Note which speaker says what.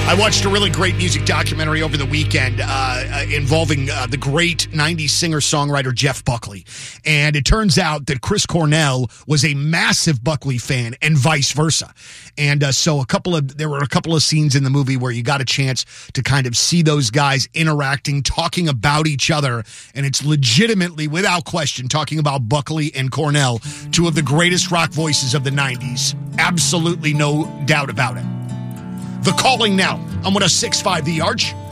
Speaker 1: I watched a really great music documentary over the weekend involving the great 90s singer-songwriter Jeff Buckley. And it turns out that Chris Cornell was a massive Buckley fan and vice versa. And so there were a couple of scenes in the movie where you got a chance to kind of see those guys interacting, talking about each other. And it's legitimately, without question, talking about Buckley and Cornell, two of the greatest rock voices of the 90s. Absolutely no doubt about it. The Calling now on 106.5 The Arch.